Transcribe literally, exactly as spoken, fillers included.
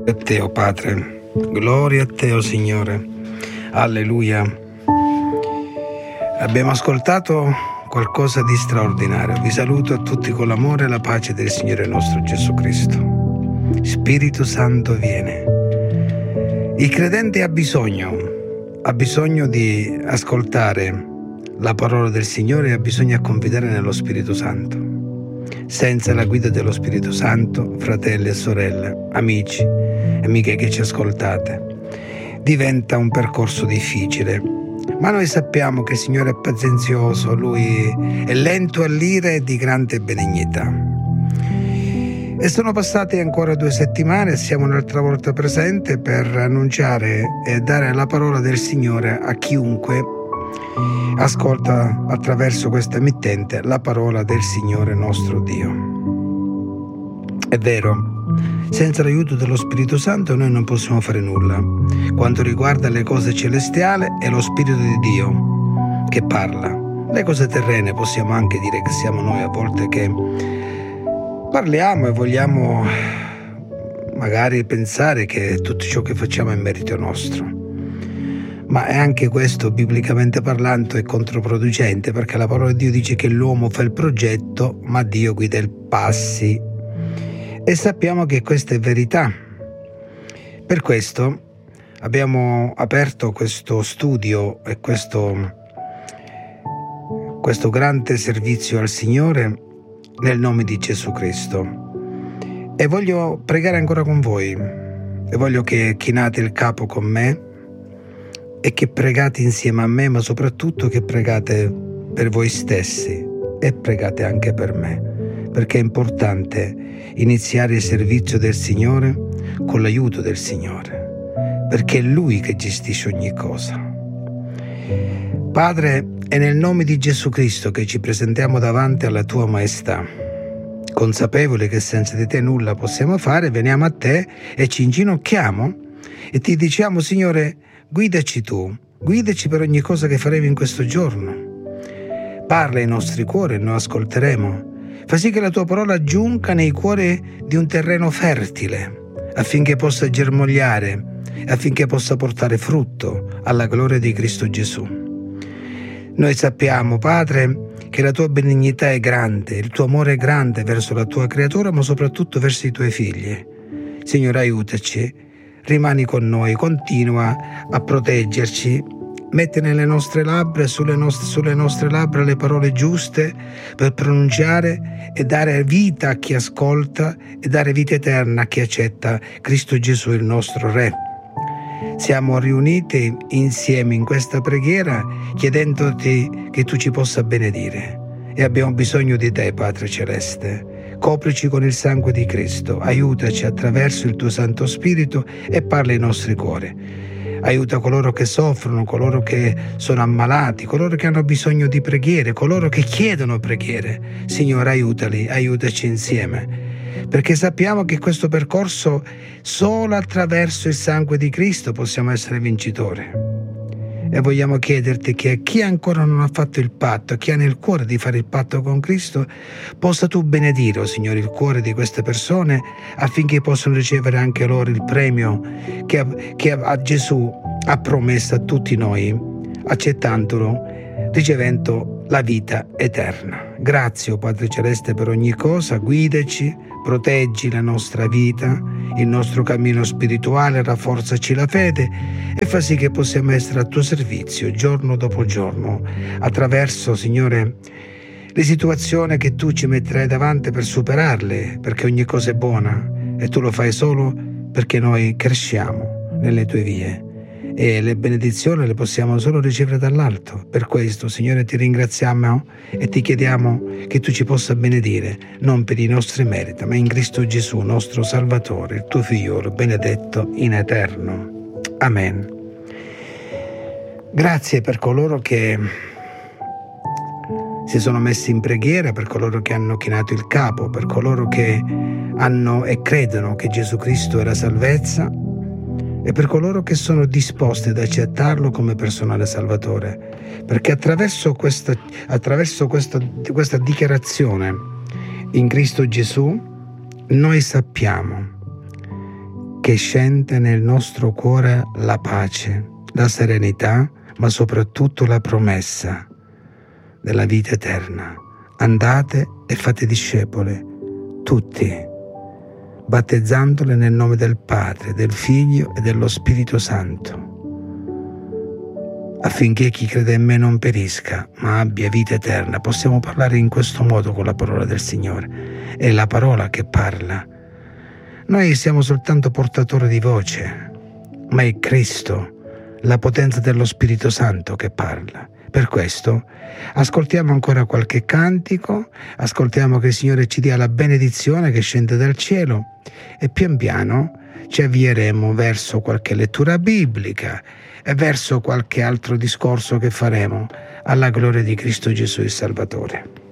A te, o Padre, gloria a te, o Signore, alleluia. Abbiamo ascoltato qualcosa di straordinario. Vi saluto a tutti con l'amore e la pace del Signore nostro Gesù Cristo. Spirito Santo viene. Il credente ha bisogno, ha bisogno di ascoltare la parola del Signore e ha bisogno di confidare nello Spirito Santo. Senza la guida dello Spirito Santo, fratelli e sorelle, amici, amiche che ci ascoltate, diventa un percorso difficile. Ma noi sappiamo che il Signore è pazienzioso, Lui è lento all'ira e di grande benignità. E sono passate ancora due settimane e siamo un'altra volta presenti per annunciare e dare la parola del Signore a chiunque ascolta attraverso questa emittente la parola del Signore nostro Dio. È vero, senza l'aiuto dello Spirito Santo noi non possiamo fare nulla. Quanto riguarda le cose celestiali è lo Spirito di Dio che parla. Le cose terrene possiamo anche dire che siamo noi a volte che parliamo e vogliamo magari pensare che tutto ciò che facciamo è merito nostro. Ma è anche questo, biblicamente parlando, è controproducente, perché la parola di Dio dice che l'uomo fa il progetto, ma Dio guida i passi. E sappiamo che questa è verità. Per questo abbiamo aperto questo studio e questo, questo grande servizio al Signore nel nome di Gesù Cristo. E voglio pregare ancora con voi. E voglio che chinate il capo con me e che pregate insieme a me, ma soprattutto che pregate per voi stessi e pregate anche per me, perché è importante iniziare il servizio del Signore con l'aiuto del Signore, perché è Lui che gestisce ogni cosa. Padre, è nel nome di Gesù Cristo che ci presentiamo davanti alla Tua Maestà. Consapevoli che senza di Te nulla possiamo fare, veniamo a Te e ci inginocchiamo e Ti diciamo, Signore, guidaci Tu, guidaci per ogni cosa che faremo in questo giorno. Parla ai nostri cuori e noi ascolteremo. Fa sì che la Tua parola giunga nei cuori di un terreno fertile, affinché possa germogliare, affinché possa portare frutto alla gloria di Cristo Gesù. Noi sappiamo, Padre, che la Tua benignità è grande, il Tuo amore è grande verso la Tua creatura, ma soprattutto verso i Tuoi figli. Signore, aiutaci. Rimani con noi, continua a proteggerci, metti nelle nostre labbra, sulle nostre, sulle nostre labbra le parole giuste per pronunciare e dare vita a chi ascolta e dare vita eterna a chi accetta Cristo Gesù il nostro Re. Siamo riuniti insieme in questa preghiera chiedendoti che Tu ci possa benedire e abbiamo bisogno di Te, Padre Celeste. Coprici con il sangue di Cristo, aiutaci attraverso il Tuo Santo Spirito e parla ai nostri cuori. Aiuta coloro che soffrono, coloro che sono ammalati, coloro che hanno bisogno di preghiere, coloro che chiedono preghiere. Signore, aiutali, aiutaci insieme, perché sappiamo che questo percorso solo attraverso il sangue di Cristo possiamo essere vincitori. E vogliamo chiederti che a chi ancora non ha fatto il patto, a chi ha nel cuore di fare il patto con Cristo, possa Tu benedire, oh Signore, il cuore di queste persone affinché possano ricevere anche loro il premio che, che a Gesù ha promesso a tutti noi, accettandolo, ricevendo la vita eterna. Grazie, oh Padre Celeste, per ogni cosa, guidaci, proteggi la nostra vita, il nostro cammino spirituale, rafforzaci la fede e fa sì che possiamo essere a Tuo servizio giorno dopo giorno, attraverso, Signore, le situazioni che Tu ci metterai davanti per superarle, perché ogni cosa è buona e Tu lo fai solo perché noi cresciamo nelle Tue vie e le benedizioni le possiamo solo ricevere dall'alto. Per questo, Signore, Ti ringraziamo e Ti chiediamo che Tu ci possa benedire, non per i nostri meriti, ma in Cristo Gesù, nostro Salvatore, il Tuo Figliolo, benedetto in eterno. Amen. Grazie per coloro che si sono messi in preghiera, per coloro che hanno chinato il capo, per coloro che hanno e credono che Gesù Cristo è la salvezza, e per coloro che sono disposti ad accettarlo come personale salvatore, perché attraverso questa, attraverso questa, questa dichiarazione in Cristo Gesù noi sappiamo che scende nel nostro cuore la pace, la serenità, ma soprattutto la promessa della vita eterna. Andate e fate discepoli, tutti, battezzandole nel nome del Padre, del Figlio e dello Spirito Santo, affinché chi crede in me non perisca, ma abbia vita eterna. Possiamo parlare in questo modo con la parola del Signore. È la parola che parla. Noi siamo soltanto portatori di voce, ma è Cristo, la potenza dello Spirito Santo che parla. Per questo ascoltiamo ancora qualche cantico, ascoltiamo che il Signore ci dia la benedizione che scende dal cielo e pian piano ci avvieremo verso qualche lettura biblica e verso qualche altro discorso che faremo alla gloria di Cristo Gesù il Salvatore.